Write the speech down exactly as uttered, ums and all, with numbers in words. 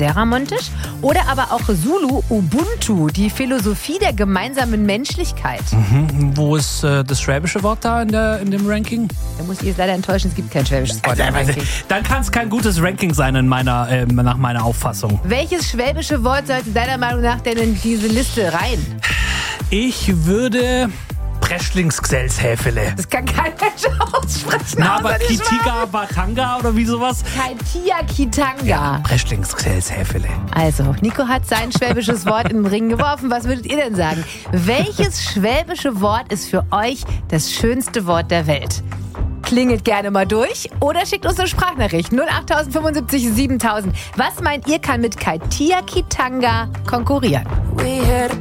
Serramontisch oder aber auch Zulu Ubuntu, die Philosophie der gemeinsamen Menschlichkeit. Mhm. Wo ist äh, das schwäbische Wort da in, der, in dem Ranking? Da muss ich jetzt leider enttäuschen, es gibt kein schwäbisches Wort im Ranking. Dann kann es kein gutes Ranking sein in meiner, äh, nach meiner Auffassung. Welches schwäbische Wort sollte deiner Meinung nach denn in diese Liste rein? Ich würde... Preschlingsgesellshäfele. Das kann kein Mensch aussprechen. Na, aber Kitiga Batanga oder wie sowas? Kaitia Kitanga. Ja, Preschlingsgesellshäfele. Also, Nico hat sein schwäbisches Wort in den Ring geworfen. Was würdet ihr denn sagen? Welches schwäbische Wort ist für euch das schönste Wort der Welt? Klingelt gerne mal durch oder schickt uns eine Sprachnachricht. null acht fünfundsiebzig siebentausend. Was meint ihr, kann mit Kaitia Kitanga konkurrieren? We had